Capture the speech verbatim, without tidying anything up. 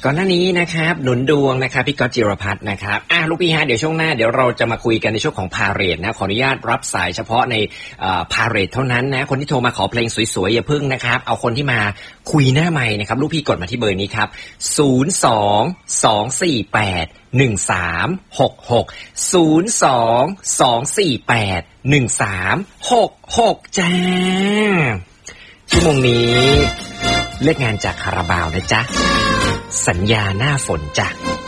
ก่อนหน้านี้นะครับหนุนดวงนะครับพี่ก๊อตจิรพัฒน์นะครับอ่ะลูกพี่ฮะเดี๋ยวช่วงหน้าเดี๋ยวเราจะมาคุยกันในช่วงของพาเรดนะขออนุญาตรับสายเฉพาะในพาเรดเท่านั้นนะคนที่โทรมาขอเพลงสวยๆอย่าพึ่งนะครับเอาคนที่มาคุยหน้าไมค์นะครับลูกพี่กดมาที่เบอร์นี้ครับศูนย์ สอง สอง สี่ แปด หนึ่ง สาม หก หก ศูนย์ สอง สอง สี่ แปด หนึ่ง สาม หก หกจ้าชั่วโมงนี้เลิกงานจากคาราบาวนะจ๊ะสัญญาหน้าฝนจ้ะ